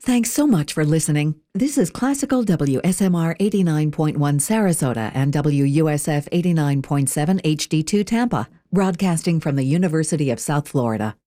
Thanks so much for listening. This is Classical WSMR 89.1 Sarasota and WUSF 89.7 HD2 Tampa, broadcasting from the University of South Florida.